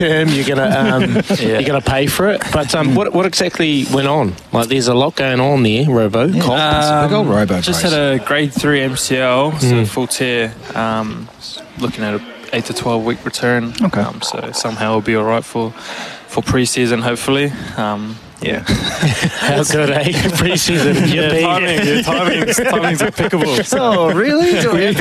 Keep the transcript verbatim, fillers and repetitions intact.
term, you're gonna um, yeah. you're gonna pay for it. But um, what what exactly went on? Like, there's a lot going on there, Robo. Yeah. Cop. Um, big old Robo. Just race. had a grade three M C L, so Mm. full tear. Um, looking at a eight to twelve week return. Okay. Um, so somehow it'll be all right for for pre-season, hopefully. Um, yeah. How good, eh? Pre-season. yeah, timing, yeah, timing's, timing's impeccable. Oh, really? Do we have